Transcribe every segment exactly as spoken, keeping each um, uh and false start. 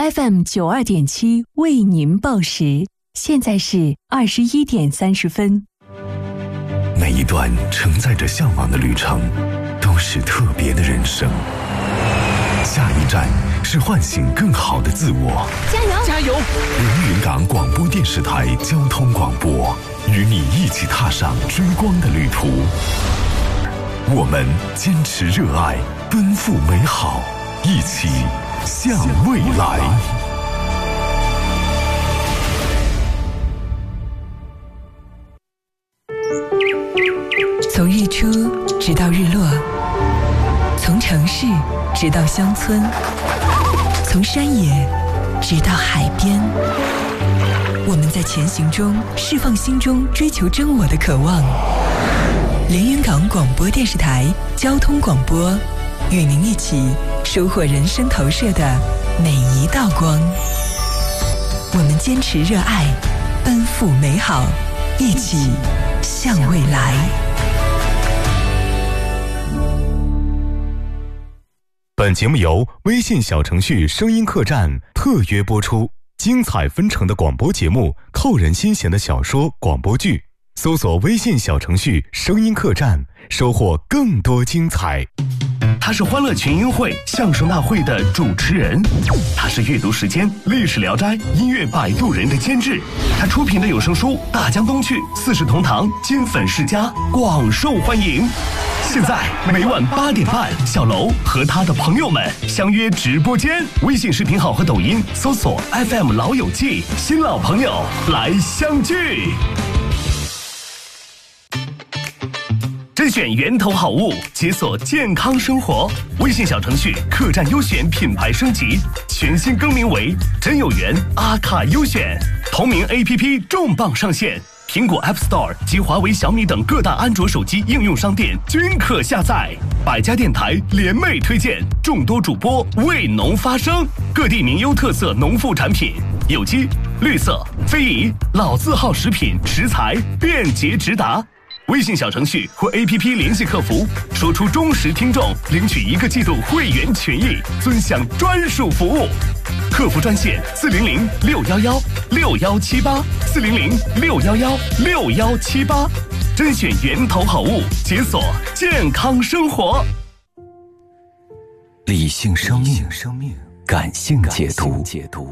F M 九二点七为您报时，现在是二十一点三十分。 每一段承载着向往的旅程，都是特别的人生。下一站是唤醒更好的自我。 加油！ 加油！ 连云港广播电视台交通广播，与你一起踏上追光的旅途。我们坚持热爱，奔赴美好，一起向未来。 从日出直到日落，从城市直到乡村，从山野直到海边，我们在前行中释放心中追求真我的渴望。连云港广播电视台交通广播，与您一起收获人生投射的每一道光。我们坚持热爱，奔赴美好，一起向未来。 本节目由微信小程序声音客栈特约播出，精彩纷呈的广播节目，扣人心弦的小说广播剧，搜索微信小程序声音客栈，收获更多精彩。 他是欢乐群英会相声大会的主持人，他是阅读时间历史聊斋音乐摆渡人的监制，他出品的有声书《大江东去》四世同堂金粉世家广受欢迎。现在每晚八点半，小楼和他的朋友们相约直播间，微信视频号和抖音搜索 F M 老友记，新老朋友来相聚。甄选源头好物，解锁健康生活。微信小程序客栈优选品牌升级，全新更名为真有缘阿卡优选。同名 A P P 重磅上线，苹果 App Store 及华为、小米等各大安卓手机应用商店均可下载。百家电台联袂推荐，众多主播为农发声，各地名优特色农副产品，有机、绿色、非遗、老字号食品食材便捷直达。微信小程序或 A P P 联系客服，说出忠实听众，领取一个季度会员权益，尊享专属服务。客服专线四零零六幺幺六幺七八四零零六幺幺六幺七八，甄选源头好物，解锁健康生活。 理性生命，感性解读。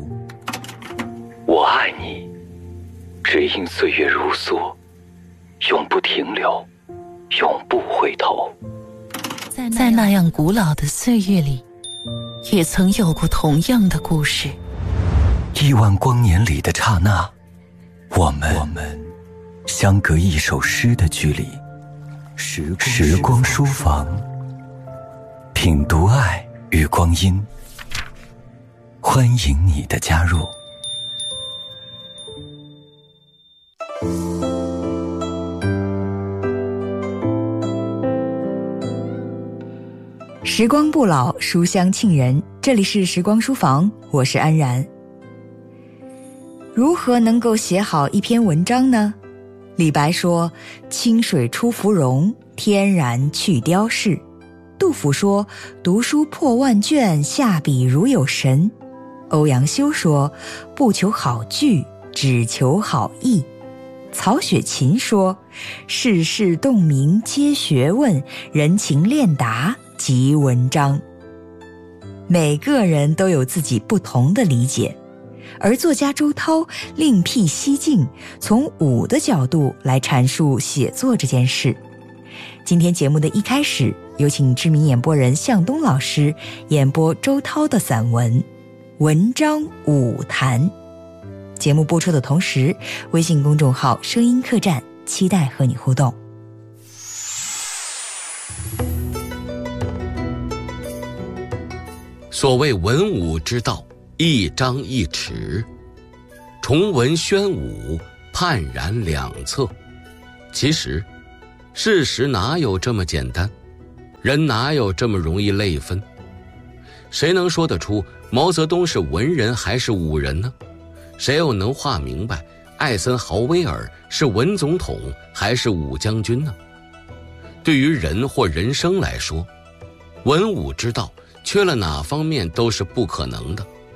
我爱你，只因岁月如梭，永不停留，永不回头。 在那样古老的岁月里，也曾有过同样的故事。 亿万光年里的刹那，我们我们相隔一首诗的距离。时光时光书房，品读爱与光阴，欢迎你的加入。 时光不老，书香沁人。这里是时光书房，我是安然。如何能够写好一篇文章呢？李白说：清水出芙蓉，天然去雕饰。杜甫说：读书破万卷，下笔如有神。欧阳修说：不求好句，只求好意。曹雪芹说：世事洞明皆学问，人情练达即文章。每个人都有自己不同的理解，而作家周涛另辟蹊径，从武的角度来阐述写作这件事。今天节目的一开始，有请知名演播人向东老师演播周涛的散文《文章武谈》。节目播出的同时，微信公众号声音客栈期待和你互动。 所谓文武之道，一张一弛，重文宣武，判然两侧。其实事实哪有这么简单，人哪有这么容易类分？谁能说得出毛泽东是文人还是武人呢？谁又能画明白艾森豪威尔是文总统还是武将军呢？对于人或人生来说，文武之道缺了哪方面都是不可能的。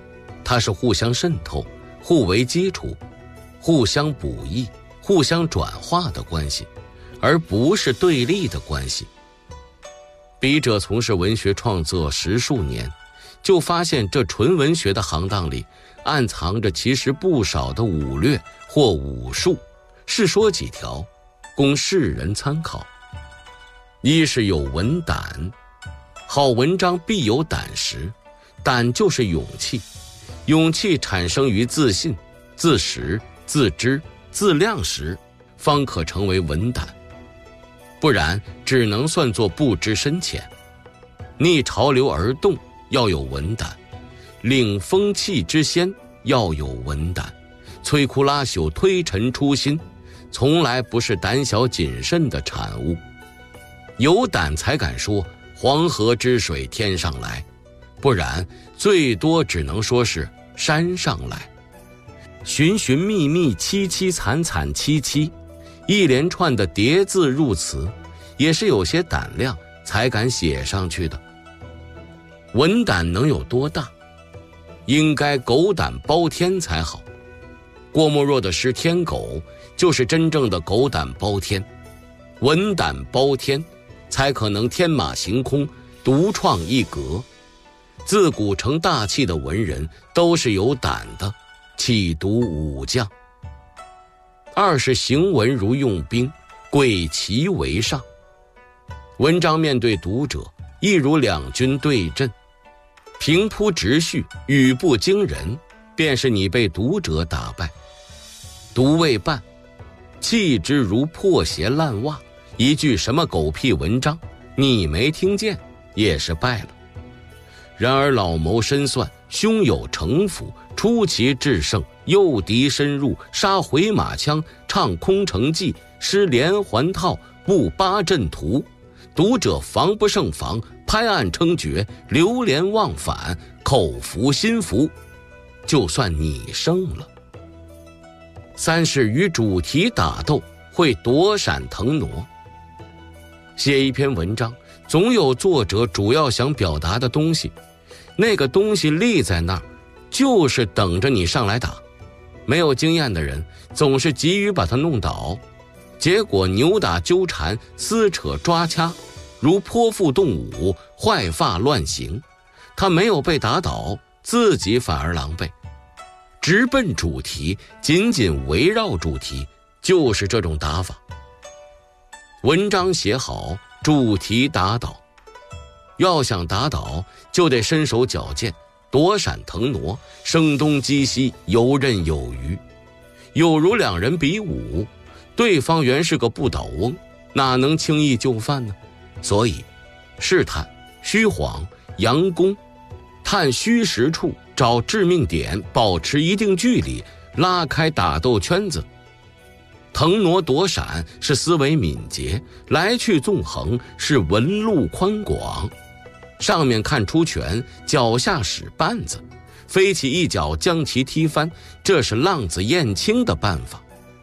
它是互相渗透、互为基础、互相补益、互相转化的关系，而不是对立的关系。笔者从事文学创作十数年，就发现这纯文学的行当里暗藏着其实不少的武略或武术，是说几条供世人参考。一是有文胆，好文章必有胆识，胆就是勇气，勇气产生于自信、自识、自知、自量时，方可成为文胆，不然只能算作不知深浅。逆潮流而动要有文胆，领风气之先要有文胆，摧枯拉朽、推陈出新，从来不是胆小谨慎的产物。有胆才敢说黄河之水天上来，不然最多只能说是山上来。寻寻觅觅，凄凄惨惨戚戚，一连串的叠字入词，也是有些胆量才敢写上去的。文胆能有多大？应该狗胆包天才好。郭沫若的诗《天狗》就是真正的狗胆包天，文胆包天，才可能天马行空，独创一格。自古成大器的文人都是有胆的，气独武将。二是行文如用兵，诡奇为上。文章面对读者，亦如两军对阵，平铺直叙，语不惊人，便是你被读者打败。读未半，弃之如破鞋烂袜，一句什么狗屁文章，你没听见也是败了。然而老谋深算，胸有城府，出奇制胜，诱敌深入，杀回马枪，唱空城计，施连环套，布八阵图，读者防不胜防，拍案称绝，流连忘返，口服心服，就算你胜了。三是与主题打斗，会躲闪腾挪。写一篇文章，总有作者主要想表达的东西，那个东西立在那儿，就是等着你上来打。没有经验的人总是急于把它弄倒，结果扭打纠缠，撕扯抓掐，如泼妇动武，坏发乱行。他没有被打倒，自己反而狼狈。直奔主题，紧紧围绕主题，就是这种打法。文章写好，主题打倒。要想打倒，就得身手矫健，躲闪腾挪，声东击西，游刃有余。有如两人比武，对方原是个不倒翁，哪能轻易就范呢？所以试探、虚晃、佯攻，探虚实处，找致命点，保持一定距离，拉开打斗圈子。腾挪躲闪是思维敏捷，来去纵横是纹路宽广。上面看出拳，脚下使绊子，飞起一脚将其踢翻，这是浪子燕青的办法。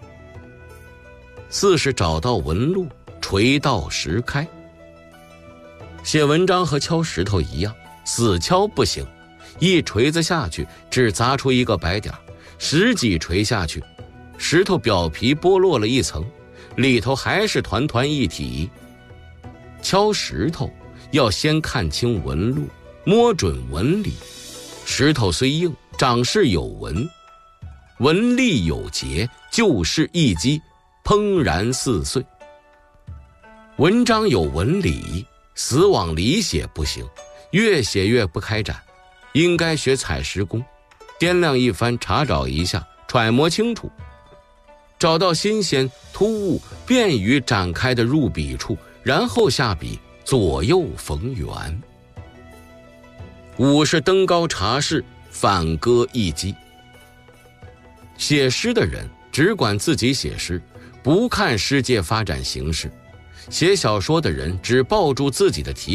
四是找到纹路，锤到石开。写文章和敲石头一样，死敲不行，一锤子下去只砸出一个白点，十几锤下去，石头表皮剥落了一层，里头还是团团一体。敲石头要先看清纹路，摸准纹理。石头虽硬，长势有纹，纹理有节，就是一击，怦然四碎。文章有纹理，死往里写不行，越写越不开展。应该学采石工，掂量一番，查找一下，揣摩清楚，找到新鲜突兀便于展开的入笔处，然后下笔，左右逢源。五是登高察势，反戈一击。写诗的人只管自己写诗，不看世界发展形势；写小说的人只抱住自己的题